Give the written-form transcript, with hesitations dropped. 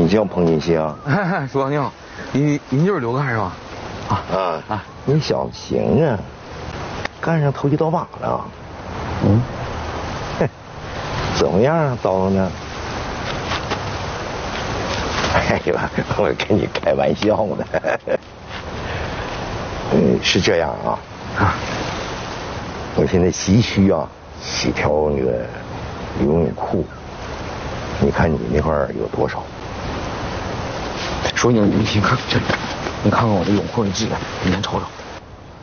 叫彭锦熙啊？ 叔你好，您就是刘干是吧？ 你小子行啊，干上投机倒把了。怎么样，叨叨呢？哎呀，我跟你开玩笑呢。是这样啊。我现在急需啊，洗条那个游泳裤。你看你那块有多少？ 叔你看这，你看看我这泳裤的质量，你先瞅瞅。